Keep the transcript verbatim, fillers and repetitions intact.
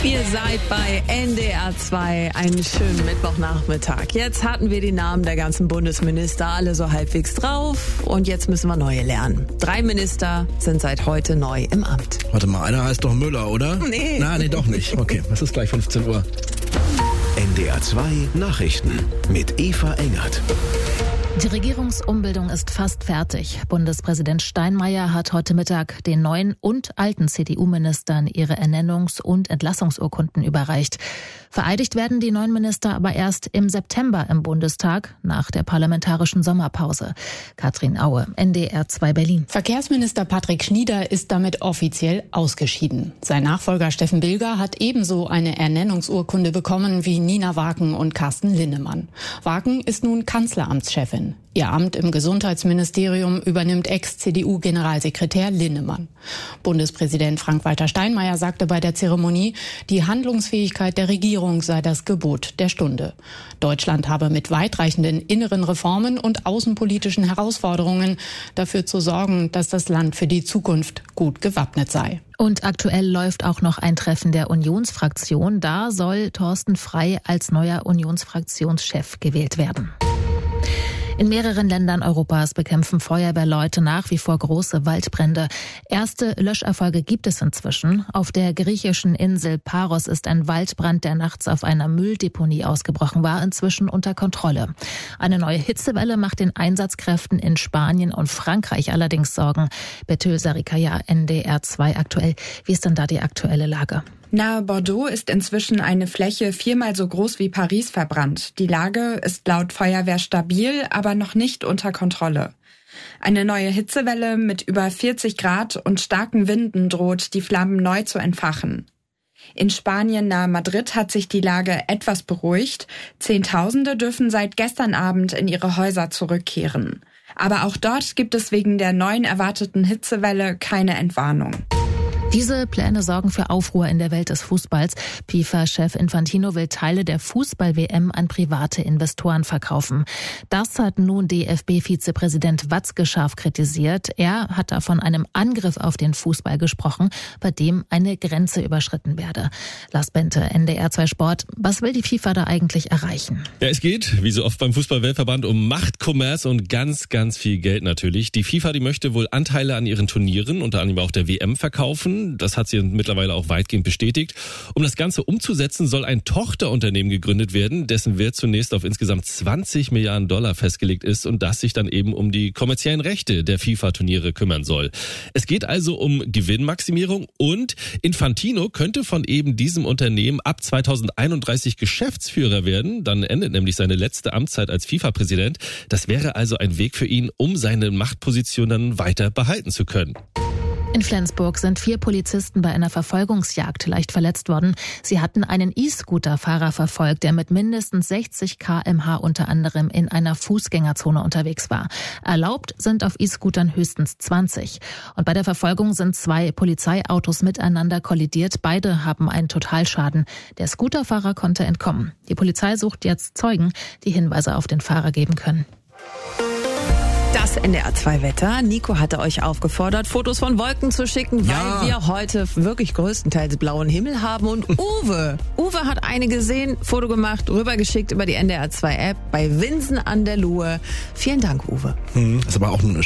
Ihr seid bei N D R zwei, einen schönen Mittwochnachmittag. Jetzt hatten wir die Namen der ganzen Bundesminister alle so halbwegs drauf und jetzt müssen wir neue lernen. Drei Minister sind seit heute neu im Amt. Warte mal, einer heißt doch Müller, oder? Nee. Nein, nee, doch nicht. Okay, es ist gleich fünfzehn Uhr. N D R zwei Nachrichten mit Eva Engert. Die Regierungsumbildung ist fast fertig. Bundespräsident Steinmeier hat heute Mittag den neuen und alten C D U-Ministern ihre Ernennungs- und Entlassungsurkunden überreicht. Vereidigt werden die neuen Minister aber erst im September im Bundestag nach der parlamentarischen Sommerpause. Katrin Aue, N D R zwei Berlin. Verkehrsminister Patrick Schnieder ist damit offiziell ausgeschieden. Sein Nachfolger Steffen Bilger hat ebenso eine Ernennungsurkunde bekommen wie Nina Waken und Carsten Linnemann. Waken ist nun Kanzleramtschefin. Ihr Amt im Gesundheitsministerium übernimmt Ex-C D U-Generalsekretär Linnemann. Bundespräsident Frank-Walter Steinmeier sagte bei der Zeremonie, die Handlungsfähigkeit der Regierung sei das Gebot der Stunde. Deutschland habe mit weitreichenden inneren Reformen und außenpolitischen Herausforderungen dafür zu sorgen, dass das Land für die Zukunft gut gewappnet sei. Und aktuell läuft auch noch ein Treffen der Unionsfraktion. Da soll Thorsten Frey als neuer Unionsfraktionschef gewählt werden. In mehreren Ländern Europas bekämpfen Feuerwehrleute nach wie vor große Waldbrände. Erste Löscherfolge gibt es inzwischen. Auf der griechischen Insel Paros ist ein Waldbrand, der nachts auf einer Mülldeponie ausgebrochen war, inzwischen unter Kontrolle. Eine neue Hitzewelle macht den Einsatzkräften in Spanien und Frankreich allerdings Sorgen. Betül Sarikaya, N D R zwei aktuell. Wie ist denn da die aktuelle Lage? Nahe Bordeaux ist inzwischen eine Fläche viermal so groß wie Paris verbrannt. Die Lage ist laut Feuerwehr stabil, aber noch nicht unter Kontrolle. Eine neue Hitzewelle mit über vierzig Grad und starken Winden droht, die Flammen neu zu entfachen. In Spanien nahe Madrid hat sich die Lage etwas beruhigt. Zehntausende dürfen seit gestern Abend in ihre Häuser zurückkehren. Aber auch dort gibt es wegen der neuen erwarteten Hitzewelle keine Entwarnung. Diese Pläne sorgen für Aufruhr in der Welt des Fußballs. FIFA-Chef Infantino will Teile der Fußball-W M an private Investoren verkaufen. Das hat nun D F B-Vizepräsident Watzke scharf kritisiert. Er hat da von einem Angriff auf den Fußball gesprochen, bei dem eine Grenze überschritten werde. Lars Bente, N D R zwei Sport. Was will die FIFA da eigentlich erreichen? Ja, es geht, wie so oft beim Fußball-Weltverband, um Macht, Kommerz und ganz, ganz viel Geld natürlich. Die FIFA, die möchte wohl Anteile an ihren Turnieren, unter anderem auch der W M, verkaufen. Das hat sie mittlerweile auch weitgehend bestätigt. Um das Ganze umzusetzen, soll ein Tochterunternehmen gegründet werden, dessen Wert zunächst auf insgesamt zwanzig Milliarden Dollar festgelegt ist und das sich dann eben um die kommerziellen Rechte der FIFA-Turniere kümmern soll. Es geht also um Gewinnmaximierung und Infantino könnte von eben diesem Unternehmen ab zweitausendeinunddreißig Geschäftsführer werden. Dann endet nämlich seine letzte Amtszeit als FIFA-Präsident. Das wäre also ein Weg für ihn, um seine Machtposition dann weiter behalten zu können. In Flensburg sind vier Polizisten bei einer Verfolgungsjagd leicht verletzt worden. Sie hatten einen E-Scooter-Fahrer verfolgt, der mit mindestens sechzig Kilometer pro Stunde unter anderem in einer Fußgängerzone unterwegs war. Erlaubt sind auf E-Scootern höchstens zwanzig. Und bei der Verfolgung sind zwei Polizeiautos miteinander kollidiert. Beide haben einen Totalschaden. Der Scooterfahrer konnte entkommen. Die Polizei sucht jetzt Zeugen, die Hinweise auf den Fahrer geben können. Das N D R zwei Wetter. Nico hatte euch aufgefordert, Fotos von Wolken zu schicken, Ja. weil wir heute wirklich größtenteils blauen Himmel haben. Und Uwe, Uwe hat eine gesehen, Foto gemacht, rübergeschickt über die N D R zwei App bei Winsen an der Luhe. Vielen Dank, Uwe. Hm, ist aber auch ein